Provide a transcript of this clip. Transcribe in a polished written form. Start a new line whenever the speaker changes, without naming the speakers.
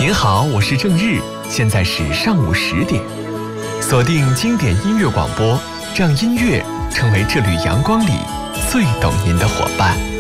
您好，我是郑日，现在是上午10点，锁定经典音乐广播，让音乐成为这缕阳光里最懂您的伙伴。